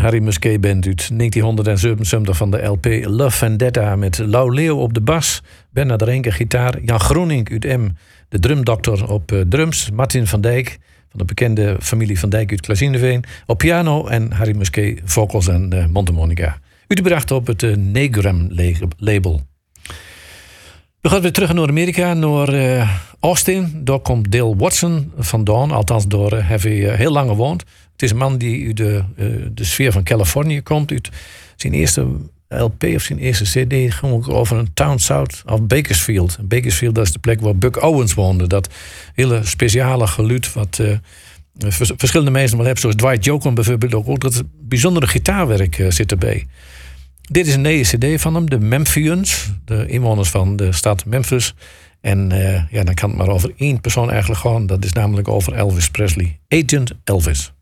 Harry Musquet Band uit 1977 van de LP Love Vendetta met Lau Leeuw op de bas, Bernard Renke gitaar, Jan Groening uit M, de drumdokter op drums, Martin van Dijk van de bekende familie Van Dijk uit Klazineveen op piano en Harry Musquet vocals en mondharmonica. Uitgebracht op het Negram label. We gaan weer terug naar Amerika, naar Austin. Daar komt Dale Watson vandaan. Althans, daar heeft hij heel lang gewoond. Het is een man die uit de sfeer van Californië komt. Uit zijn eerste LP of zijn eerste CD ging over een town south of Bakersfield. Bakersfield, dat is de plek waar Buck Owens woonde. Dat hele speciale geluid wat verschillende mensen wel hebben. Zoals Dwight Yoakam bijvoorbeeld ook. Dat bijzondere gitaarwerk zit erbij. Dit is een nieuwe CD van hem, de Memphians, de inwoners van de stad Memphis. En dan kan het maar over één persoon eigenlijk gaan. Dat is namelijk over Elvis Presley. Agent Elvis.